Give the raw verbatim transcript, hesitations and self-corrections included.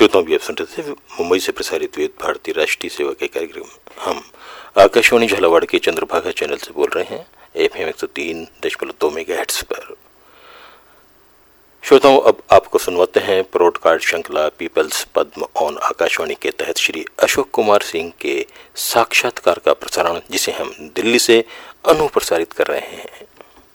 श्रोताओं भी आप सुन रहे थे मुंबई से प्रसारित विविध भारती राष्ट्रीय सेवा के कार्यक्रम। हम आकाशवाणी झालावाड़ के चंद्रभागा चैनल से बोल रहे हैं एफ एम एक सौ तीन दशमलव दो मेगाहर्ट्ज पर। श्रोताओं, अब आपको सुनवाते हैं ब्रॉडकास्ट श्रृंखला पीपल्स पद्म ऑन आकाशवाणी के तहत श्री अशोक कुमार सिंह के साक्षात्कार का प्रसारण, जिसे हम दिल्ली से अनुप्रसारित कर रहे हैं।